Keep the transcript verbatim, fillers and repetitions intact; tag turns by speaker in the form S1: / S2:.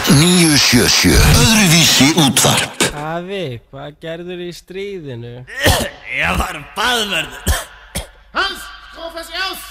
S1: níu sjö sjö Öðruvísi útvarp.
S2: Afi, hvað gerður í stríðinu?
S3: Ég var baðvörður.
S4: Hans, skróf þessi ás!